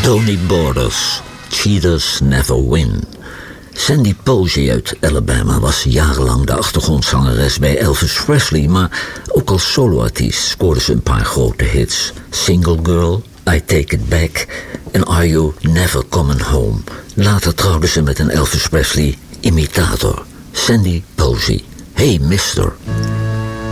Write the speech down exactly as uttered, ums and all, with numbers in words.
Tony Borders, Cheaters Never Win. Sandy Posey uit Alabama was jarenlang de achtergrondzangeres bij Elvis Presley, maar ook als soloartiest scoorde ze een paar grote hits. Single Girl, I Take It Back en Are You Never Coming Home. Later trouwde ze met een Elvis Presley imitator, Sandy Posey. Hey mister.